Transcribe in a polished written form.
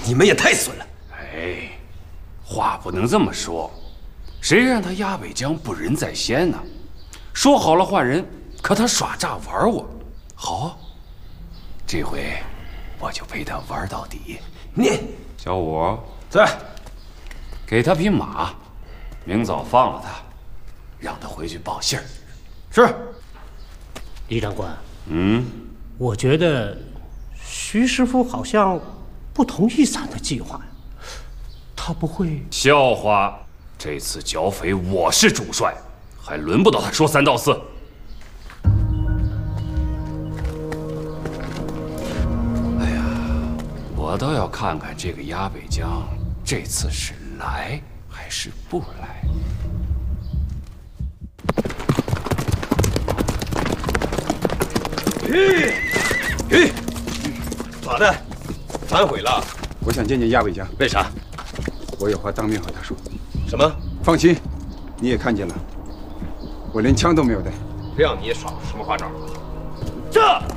你们也太损了！ 哎，话不能这么说，谁让他鸭尾江不仁在先呢？说好了换人，可他耍诈玩我。好，这回我就陪他玩到底。 你， 小五在， 给他匹马，明早放了他，让他回去报信儿。 是。 李长官， 我觉得徐师傅好像不同意咱的计划呀。他不会…… 笑话！这次剿匪我是主帅，还轮不到他说三道四。哎呀，我倒要看看这个鸭尾江这次是来还是不来。 咋的？反悔了？ 我想见见鸭尾江。 为啥？ 我有话当面和他说。 什么？ 放心，你也看见了，我连枪都没有带。 让你也耍什么花招？这。